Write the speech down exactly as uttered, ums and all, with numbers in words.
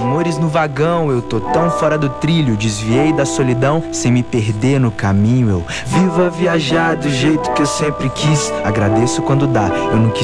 Amores no vagão, eu tô tão fora do trilho. Desviei da solidão sem me perder no caminho. Eu vivo a viajar do jeito que eu sempre quis. Agradeço quando dá, eu não quis